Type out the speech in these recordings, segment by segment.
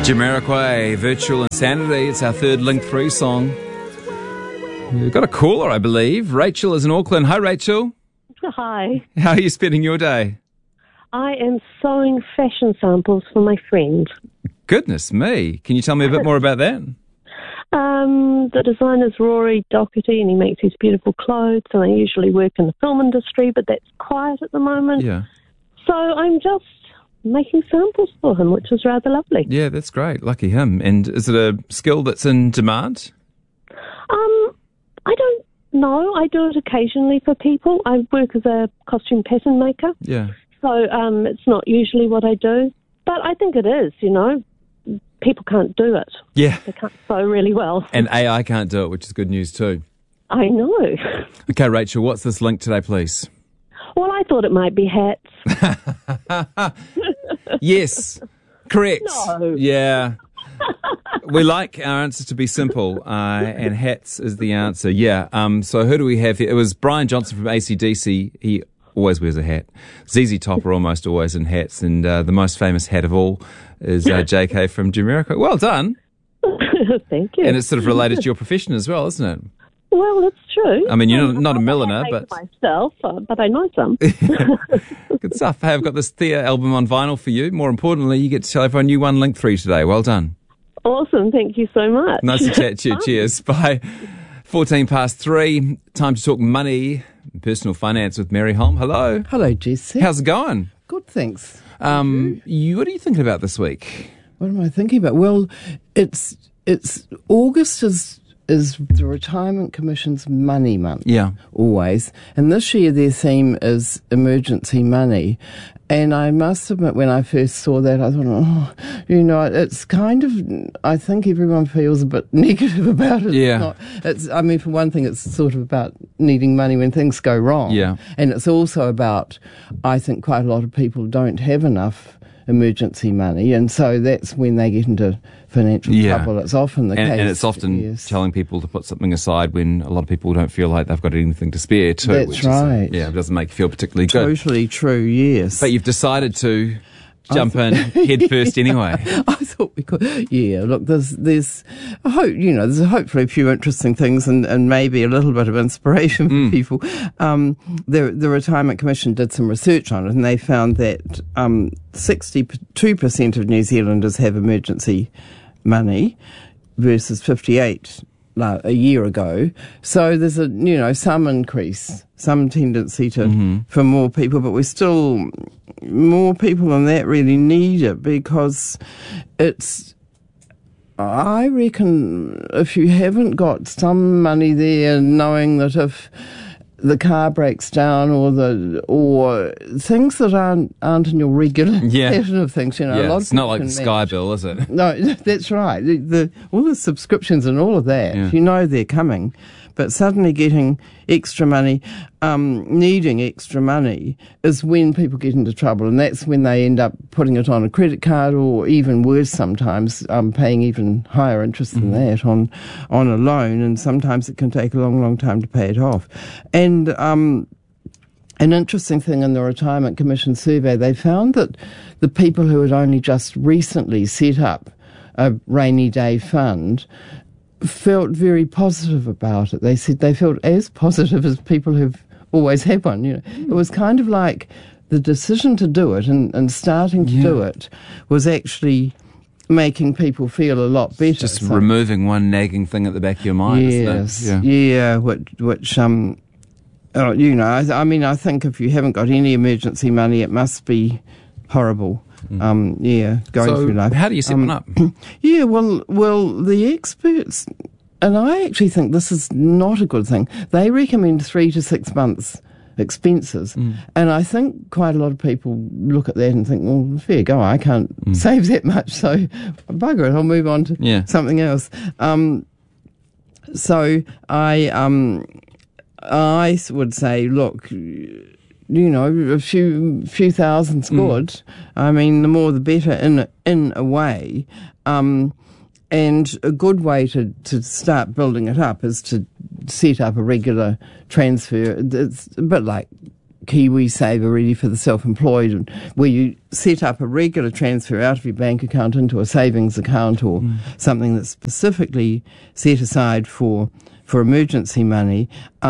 Jamiroquai, Virtual Insanity. It's our third Link 3 song. We've got a caller, I believe. Rachel is in Auckland. Hi, Rachel. Hi. How are you spending your day? I am sewing fashion samples for my friend. Goodness me. Can you tell me a bit more about that? The designer's Rory Doherty, and he makes these beautiful clothes, and I usually work in the film industry, but that's quiet at the moment. Yeah. So I'm just making samples for him, which is rather lovely. Yeah, that's great. Lucky him. And is it a skill that's in demand? I don't know. I do it occasionally for people. I work as a costume pattern maker. Yeah. So it's not usually what I do. But I think it is, you know. People can't do it. Yeah. They can't sew really well. And AI can't do it, which is good news too. I know. Okay, Rachel, what's this link today, please? Well, I thought it might be hats. Yes. Correct. No. Yeah. We like our answers to be simple, and hats is the answer. Yeah. So who do we have here? It was Brian Johnson from AC/DC. He always wears a hat. ZZ Top are almost always in hats, and the most famous hat of all is JK from Jamiroquai. Well done. Thank you. And it's sort of related to your profession as well, isn't it? Well, that's true. I mean, you're not a milliner, but myself, but I know some. Good stuff. Hey, I've got this Thea album on vinyl for you. More importantly, you get to tell everyone you won Link 3 today. Well done. Awesome. Thank you so much. Nice to chat to you. Cheers. Bye. 3:14. Time to talk money and personal finance with Mary Holm. Hello. Hello, Jesse. How's it going? Good, thanks. What are you thinking about this week? What am I thinking about? Well, it's August is the Retirement Commission's money month. Yeah. Always. And this year their theme is emergency money. And I must admit, when I first saw that, I thought, it's kind of, I think everyone feels a bit negative about it. Yeah. For one thing, it's sort of about needing money when things go wrong. Yeah. And it's also about, I think quite a lot of people don't have enough emergency money, and so that's when they get into financial trouble. It's often the case. And it's often telling people to put something aside when a lot of people don't feel like they've got anything to spare too. That's right. It doesn't make you feel particularly good. Totally true, yes. But you've decided to jump in head first anyway. I thought we could. Yeah, look, there's I hope, there's hopefully a few interesting things and maybe a little bit of inspiration for people. The Retirement Commission did some research on it, and they found that 62% of New Zealanders have emergency money versus 58 a year ago. So there's some increase, some tendency for more people, but we're still more people than that really need it, because I reckon if you haven't got some money there, knowing that if the car breaks down or things that aren't in your regular pattern of things, a lot of it's not like the Sky bill, is it? No, that's right. All the subscriptions and all of that, they're coming. But suddenly getting extra money, needing extra money, is when people get into trouble. And that's when they end up putting it on a credit card, or even worse sometimes, paying even higher interest than that on a loan. And sometimes it can take a long, long time to pay it off. And an interesting thing in the Retirement Commission survey, they found that the people who had only just recently set up a rainy day fund felt very positive about it. They said they felt as positive as people who've always had one. It was kind of like the decision to do it and starting to do it was actually making people feel a lot better. Just removing one nagging thing at the back of your mind. Yes, isn't it? which I think if you haven't got any emergency money, it must be horrible. Going through life. How do you set one up? Well, the experts, and I actually think this is not a good thing, they recommend 3 to 6 months expenses. And I think quite a lot of people look at that and think, well, fair go, I can't save that much, so bugger it, I'll move on to something else. So I would say, look, a few thousand's good. I mean, the more the better in a way. And a good way to start building it up is to set up a regular transfer. It's a bit like KiwiSaver ready for the self-employed, where you set up a regular transfer out of your bank account into a savings account or something that's specifically set aside for emergency money.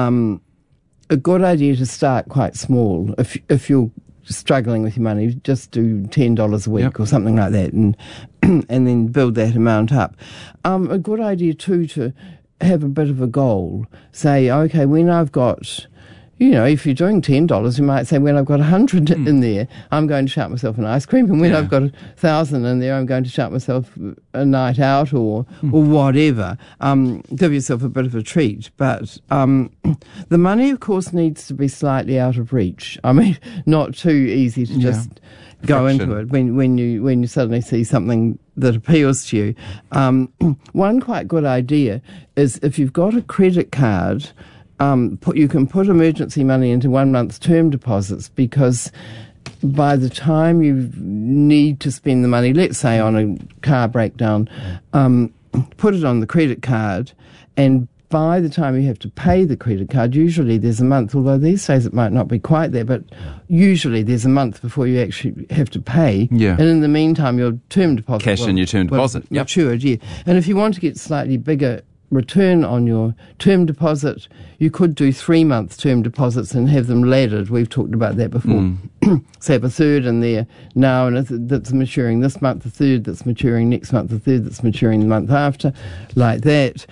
A good idea to start quite small. If you're struggling with your money, just do $10 a week or something like that, and then build that amount up. A good idea too to have a bit of a goal. Say, okay, when I've got, if you're doing $10, you might say, when I've got 100 in there, I'm going to shout myself an ice cream, and when I've got 1,000 in there, I'm going to shout myself a night out or whatever. Give yourself a bit of a treat. But the money, of course, needs to be slightly out of reach. I mean, not too easy to just go into it when you suddenly see something that appeals to you. One quite good idea is if you've got a credit card, you can put emergency money into 1 month's term deposits, because by the time you need to spend the money, let's say on a car breakdown, put it on the credit card, and by the time you have to pay the credit card, usually there's a month, although these days it might not be quite there, but usually there's a month before you actually have to pay. Yeah. And in the meantime, your term deposit... Cash in your term deposit. Matured, And if you want to get slightly bigger return on your term deposit, you could do 3-month term deposits and have them laddered. We've talked about that before. So have a third in there now, and that's maturing this month, a third that's maturing next month, a third that's maturing the month after, like that.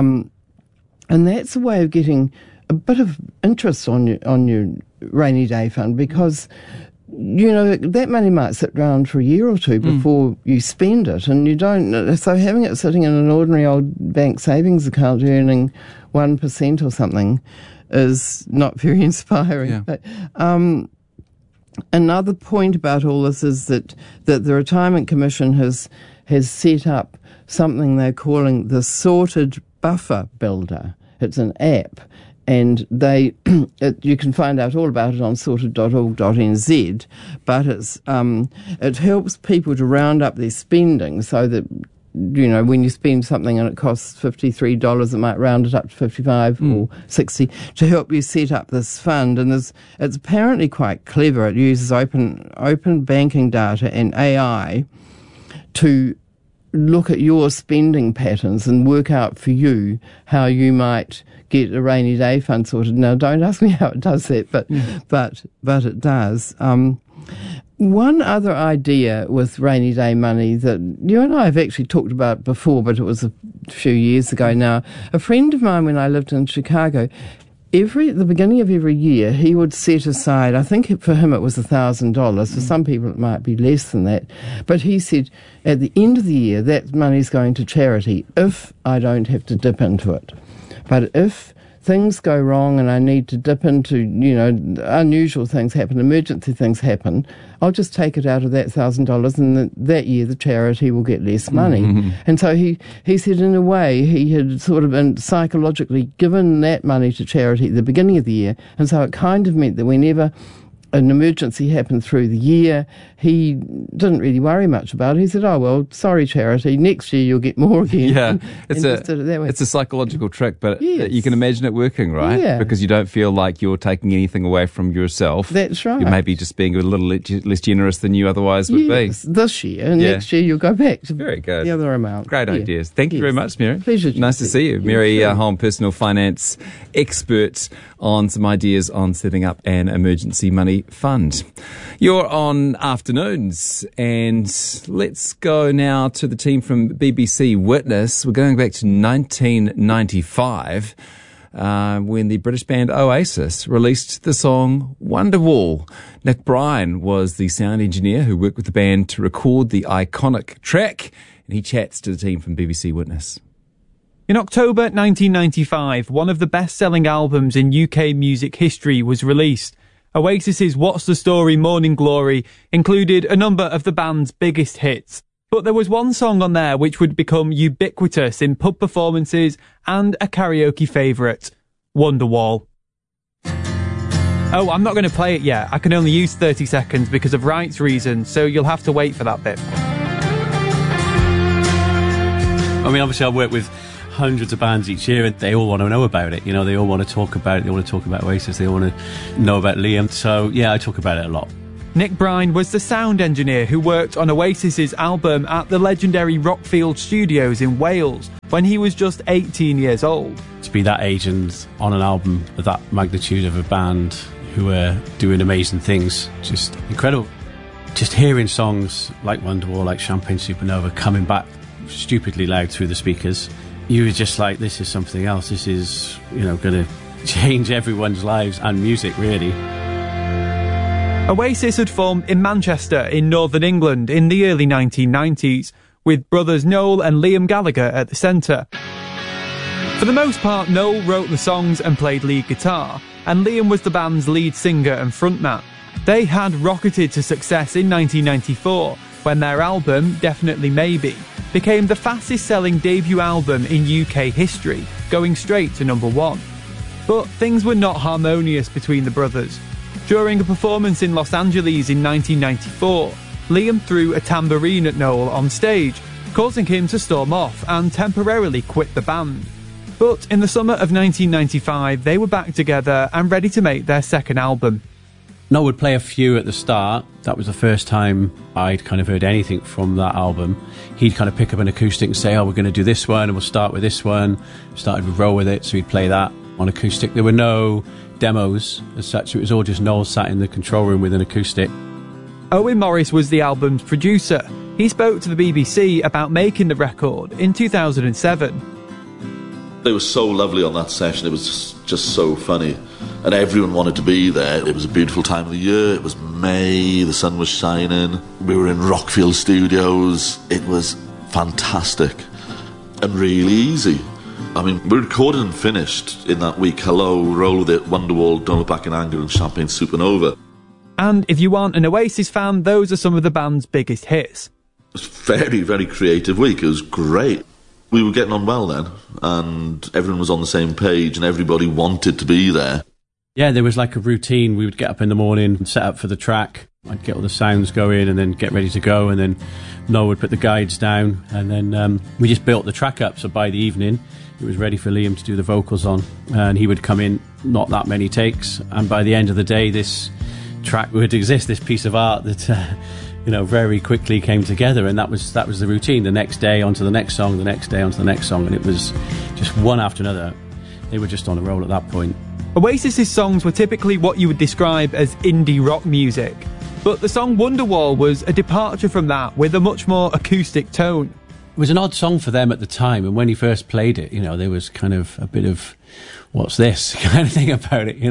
And that's a way of getting a bit of interest on your rainy day fund, because that money might sit around for a year or two before you spend it, and you don't. So having it sitting in an ordinary old bank savings account earning 1% or something is not very inspiring. Yeah. But, another point about all this is that the Retirement Commission has set up something they're calling the Sorted Buffer Builder. It's an app, and you can find out all about it on sorted.org.nz, but it helps people to round up their spending so that, when you spend something and it costs $53, it might round it up to 55 or 60 to help you set up this fund. And it's apparently quite clever. It uses open banking data and AI to look at your spending patterns and work out for you how you might get a rainy day fund sorted. Now, don't ask me how it does that, but it does. One other idea with rainy day money that you and I have actually talked about before, but it was a few years ago now. A friend of mine, when I lived in Chicago, at the beginning of every year, he would set aside, I think for him it was $1,000. For some people it might be less than that. But he said, at the end of the year, that money's going to charity if I don't have to dip into it. But if things go wrong and I need to dip into, unusual things happen, emergency things happen, I'll just take it out of that $1,000, and that year the charity will get less money. Mm-hmm. And so he said, in a way, he had sort of been psychologically given that money to charity at the beginning of the year, and so it kind of meant that whenever an emergency happened through the year, he didn't really worry much about it. He said, oh, well, sorry, charity, next year you'll get more again. Yeah, it's a psychological trick, but you can imagine it working, right? Yeah. Because you don't feel like you're taking anything away from yourself. That's right. You're maybe just being a little less generous than you otherwise would be. This year, and next year you'll go back to very good. the other amount. Great ideas. Thank you very much, Mary. Pleasure. Nice to see you. Mary Holm, personal finance expert, on some ideas on setting up an emergency money fund. You're on Afternoons, and let's go now to the team from BBC Witness. We're going back to 1995 when the British band Oasis released the song Wonderwall. Nick Bryan was the sound engineer who worked with the band to record the iconic track, and he chats to the team from BBC Witness. In October 1995, one of the best-selling albums in UK music history was released. Oasis's What's the Story Morning Glory included a number of the band's biggest hits. But there was one song on there which would become ubiquitous in pub performances and a karaoke favourite, Wonderwall. Oh, I'm not going to play it yet. I can only use 30 seconds because of rights reasons, so you'll have to wait for that bit. I mean, obviously I work with hundreds of bands each year, and they all want to know about it. You know, they all want to talk about it. They want to talk about Oasis. They all want to know about Liam. So, yeah, I talk about it a lot. Nick Brine was the sound engineer who worked on Oasis's album at the legendary Rockfield Studios in Wales when he was just 18 years old. To be that age and on an album of that magnitude of a band who were doing amazing things, just incredible. Just hearing songs like Wonderwall, like Champagne Supernova coming back stupidly loud through the speakers, you were just like, this is something else. This is, you know, going to change everyone's lives and music, really. Oasis had formed in Manchester in northern England in the early 1990s, with brothers Noel and Liam Gallagher at the centre. For the most part, Noel wrote the songs and played lead guitar, and Liam was the band's lead singer and frontman. They had rocketed to success in 1994, when their album, Definitely Maybe, became the fastest-selling debut album in UK history, going straight to number 1. But things were not harmonious between the brothers. During a performance in Los Angeles in 1994, Liam threw a tambourine at Noel on stage, causing him to storm off and temporarily quit the band. But in the summer of 1995, they were back together and ready to make their second album. Noel would play a few at the start. That was the first time I'd kind of heard anything from that album. He'd kind of pick up an acoustic and say, oh, we're going to do this one, and we'll start with this one. Started to roll with it, so he'd play that on acoustic. There were no demos as such. It was all just Noel sat in the control room with an acoustic. Owen Morris was the album's producer. He spoke to the BBC about making the record in 2007. They were so lovely on that session. It was just so funny, and everyone wanted to be there. It was a beautiful time of the year. It was May, the sun was shining. We were in Rockfield Studios. It was fantastic and really easy. I mean, we recorded and finished in that week Hello, Roll With It, Wonderwall, Don't Look Back in Anger and Champagne Supernova. And if you aren't an Oasis fan, those are some of the band's biggest hits. It was a very, very creative week. It was great. We were getting on well then, and everyone was on the same page and everybody wanted to be there. Yeah, there was like a routine. We would get up in the morning and set up for the track. I'd get all the sounds going and then get ready to go, and then Noel would put the guides down, and then we just built the track up. So by the evening, it was ready for Liam to do the vocals on, and he would come in, not that many takes, and by the end of the day, this track would exist, this piece of art that very quickly came together, and that was the routine. The next day onto the next song, the next day onto the next song, and it was just one after another. They were just on a roll at that point. Oasis's songs were typically what you would describe as indie rock music, but the song Wonderwall was a departure from that with a much more acoustic tone. It was an odd song for them at the time, and when he first played it, there was kind of a bit of, what's this kind of thing about it,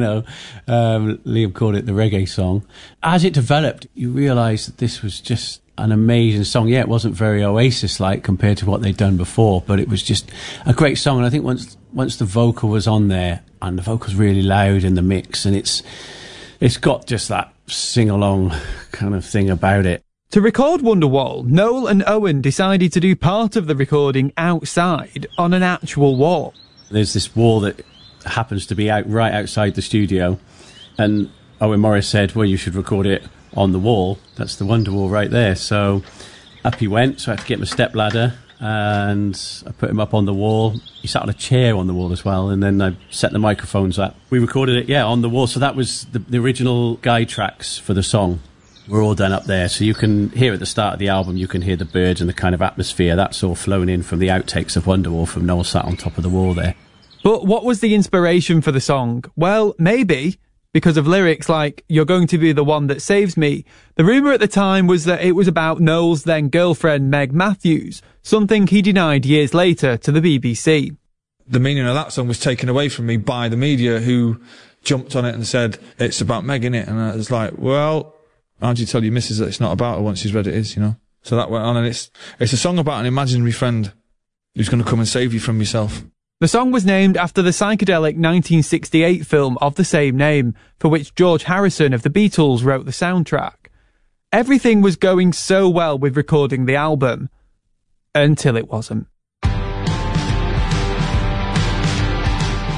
Liam called it the reggae song. As it developed, you realised that this was just an amazing song. Yeah, it wasn't very Oasis-like compared to what they'd done before, but it was just a great song. And I think once the vocal was on there, and the vocal's really loud in the mix, and it's got just that sing-along kind of thing about it. To record Wonderwall, Noel and Owen decided to do part of the recording outside on an actual wall. There's this wall that happens to be right outside the studio, and Owen Morris said, well, you should record it on the wall. That's the Wonderwall right there. So up he went, so I had to get my stepladder, and I put him up on the wall. He sat on a chair on the wall as well, and then I set the microphones up. We recorded it, on the wall. So that was the original guide tracks for the song. We're all done up there, so you can hear at the start of the album, you can hear the birds and the kind of atmosphere. That's all flown in from the outtakes of Wonderwall from Noel sat on top of the wall there. But what was the inspiration for the song? Well, maybe because of lyrics like, you're going to be the one that saves me. The rumour at the time was that it was about Noel's then girlfriend Meg Matthews, something he denied years later to the BBC. The meaning of that song was taken away from me by the media, who jumped on it and said, it's about Meg, innit? And I was like, well, how'd you tell your missus that it's not about her once she's read it is, So that went on, and it's a song about an imaginary friend who's going to come and save you from yourself. The song was named after the psychedelic 1968 film of the same name, for which George Harrison of the Beatles wrote the soundtrack. Everything was going so well with recording the album, until it wasn't.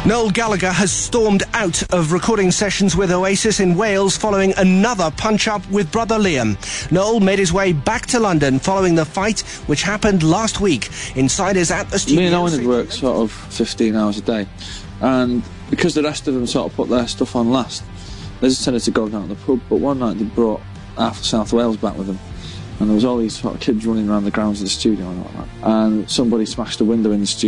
Noel Gallagher has stormed out of recording sessions with Oasis in Wales following another punch-up with brother Liam. Noel made his way back to London following the fight which happened last week. Insiders at the studio... Me and Owen had worked sort of 15 hours a day, and because the rest of them sort of put their stuff on last, they just tended to go down to the pub. But one night they brought half of South Wales back with them, and there was all these sort of kids running around the grounds of the studio and all that, and somebody smashed a window in the studio.